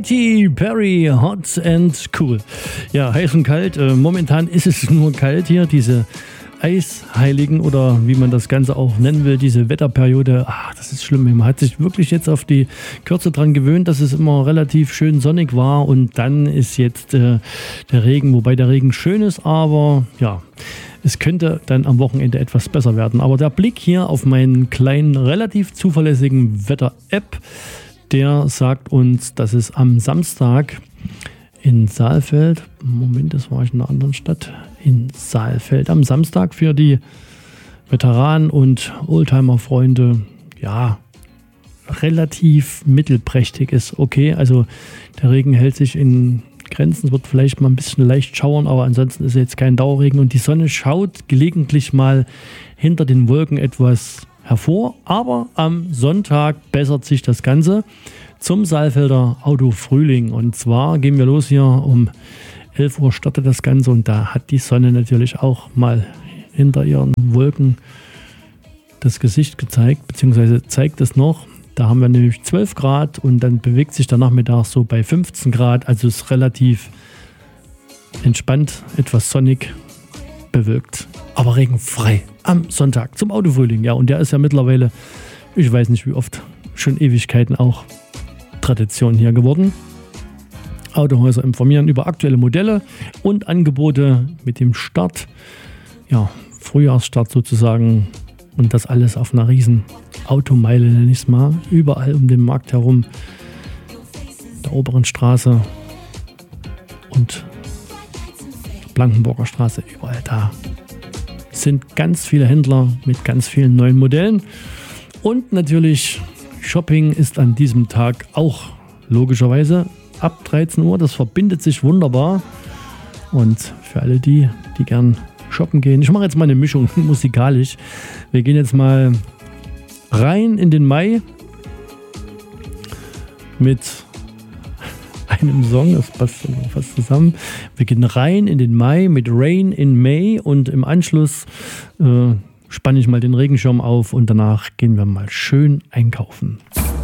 Katy Perry, Hot and Cool. Ja, heiß und kalt. Momentan ist es nur kalt hier, diese Eisheiligen oder wie man das Ganze auch nennen will, diese Wetterperiode. Das ist schlimm. Man hat sich wirklich jetzt auf die Kürze dran gewöhnt, dass es immer relativ schön sonnig war und dann ist jetzt der Regen, wobei der Regen schön ist, aber ja, es könnte dann am Wochenende etwas besser werden. Aber der Blick hier auf meinen kleinen, relativ zuverlässigen Wetter-App, der sagt uns, dass es am Samstag in Saalfeld, Moment, das war ich in einer anderen Stadt, in Saalfeld, am Samstag für die Veteranen und Oldtimer-Freunde, ja, relativ mittelprächtig ist. Okay, also der Regen hält sich in Grenzen, es wird vielleicht mal ein bisschen leicht schauern, aber ansonsten ist jetzt kein Dauerregen und die Sonne schaut gelegentlich mal hinter den Wolken etwas hervor, aber am Sonntag bessert sich das Ganze zum Saalfelder Autofrühling und zwar gehen wir los hier um 11 Uhr startet das Ganze und da hat die Sonne natürlich auch mal hinter ihren Wolken das Gesicht gezeigt, beziehungsweise zeigt es noch. Da haben wir nämlich 12 Grad und dann bewegt sich der Nachmittag so bei 15 Grad, also ist relativ entspannt, etwas sonnig, bewölkt, aber regenfrei am Sonntag zum Autofrühling. Ja, und der ist ja mittlerweile, ich weiß nicht wie oft, schon Ewigkeiten auch Tradition hier geworden. Autohäuser informieren über aktuelle Modelle und Angebote mit dem Start, ja, Frühjahrsstart sozusagen und das alles auf einer riesen Automeile, nenne ich es mal, überall um den Markt herum, der Oberen Straße und der Blankenburger Straße, überall da sind ganz viele Händler mit ganz vielen neuen Modellen und natürlich Shopping ist an diesem Tag auch logischerweise ab 13 Uhr, das verbindet sich wunderbar und für alle die gern shoppen gehen, ich mache jetzt mal eine Mischung musikalisch, wir gehen jetzt mal rein in den Mai mit einem Song, das passt fast zusammen, wir gehen rein in den Mai mit Rain in May und im Anschluss spanne ich mal den Regenschirm auf und danach gehen wir mal schön einkaufen.